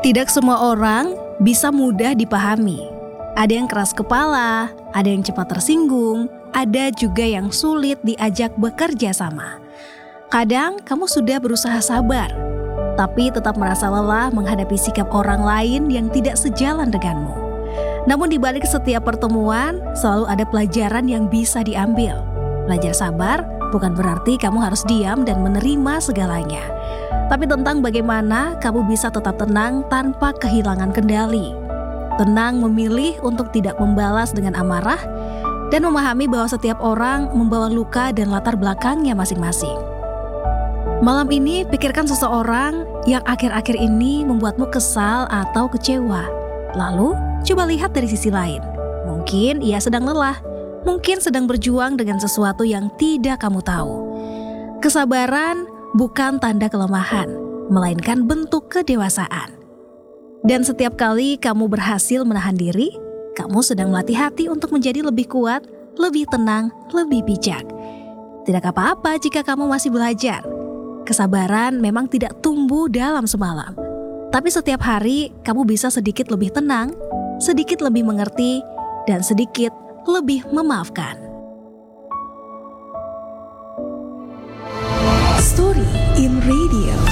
Tidak semua orang bisa mudah dipahami. Ada yang keras kepala, ada yang cepat tersinggung, ada juga yang sulit diajak bekerja sama. Kadang kamu sudah berusaha sabar, tapi tetap merasa lelah menghadapi sikap orang lain yang tidak sejalan denganmu. Namun di balik setiap pertemuan, selalu ada pelajaran yang bisa diambil. Belajar sabar bukan berarti kamu harus diam dan menerima segalanya, tapi tentang bagaimana kamu bisa tetap tenang tanpa kehilangan kendali. Tenang memilih untuk tidak membalas dengan amarah dan memahami bahwa setiap orang membawa luka dan latar belakangnya masing-masing. Malam ini pikirkan seseorang yang akhir-akhir ini membuatmu kesal atau kecewa. Lalu coba lihat dari sisi lain. Mungkin ia sedang lelah, mungkin sedang berjuang dengan sesuatu yang tidak kamu tahu. Kesabaran bukan tanda kelemahan, melainkan bentuk kedewasaan. Dan setiap kali kamu berhasil menahan diri, kamu sedang melatih hati untuk menjadi lebih kuat, lebih tenang, lebih bijak. Tidak apa-apa jika kamu masih belajar. Kesabaran memang tidak tumbuh dalam semalam. Tapi setiap hari kamu bisa sedikit lebih tenang, sedikit lebih mengerti, dan sedikit lebih memaafkan. Story in Radio.